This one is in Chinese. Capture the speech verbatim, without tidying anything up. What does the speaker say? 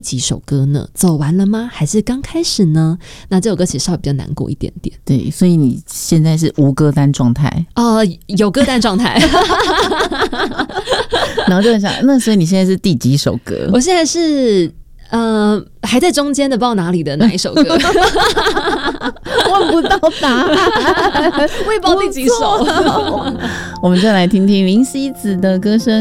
几首歌呢？走完了吗？还是刚开始呢？那这首歌其实稍微比较难过一点点。 对，所以你现在是无歌单状态？ 呃，有歌单状态。 然后就很想，那所以你现在是第几首歌？ 我现在是呃还在中间的，不知道哪里的哪一首歌。 问不到答案， 我也不知道第几首。 我们就来听听林夕子的歌声。